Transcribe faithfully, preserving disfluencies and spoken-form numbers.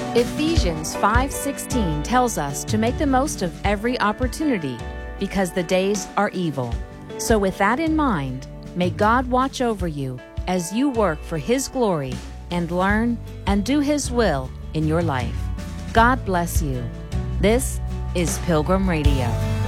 Ephesians five sixteen tells us to make the most of every opportunity because the days are evil. So with that in mind, may God watch over you as you work for His glory and learn and do His will in your life. God bless you. This is Pilgrim Radio.